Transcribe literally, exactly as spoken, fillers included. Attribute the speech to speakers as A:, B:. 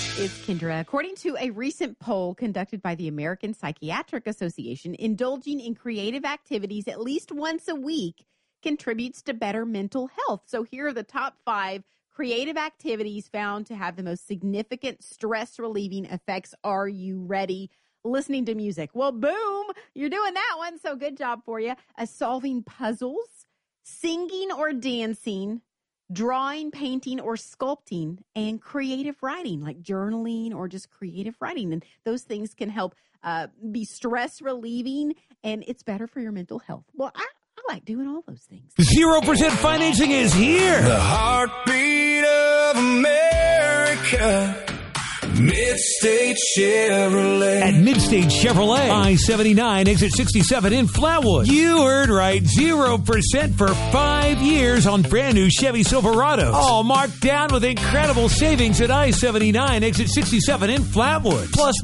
A: It's Kendra. According to a recent poll conducted by the American Psychiatric Association, indulging in creative activities at least once a week contributes to better mental health. So here are the top five creative activities found to have the most significant stress-relieving effects. Are you ready? Listening to music. Well, boom, you're doing that one, so good job for you. Uh, solving puzzles, singing or dancing, drawing, painting, or sculpting, and creative writing, like journaling or just creative writing. And those things can help uh, be stress-relieving, and it's better for your mental health. Well, I, I like doing all those things.
B: zero percent financing is here.
C: The heartbeat of America. Midstate Chevrolet.
B: At Midstate Chevrolet, I seventy-nine, exit sixty-seven in Flatwood. You heard right, zero percent for five years on brand new Chevy Silverados. All marked down with incredible savings at I seventy-nine, exit sixty-seven in Flatwood. Plus